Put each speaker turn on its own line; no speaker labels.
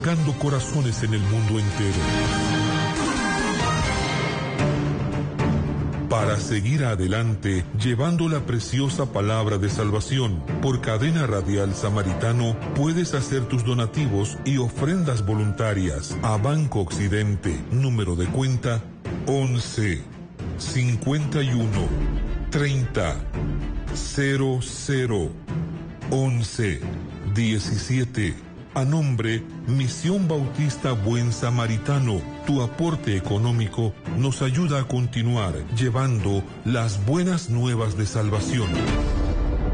tocando corazones en el mundo entero. Para seguir adelante, llevando la preciosa palabra de salvación, por Cadena Radial Samaritano, puedes hacer tus donativos y ofrendas voluntarias a Banco Occidente, número de cuenta 11 51 30 00 11 17. A nombre Misión Bautista Buen Samaritano, tu aporte económico nos ayuda a continuar llevando las buenas nuevas de salvación.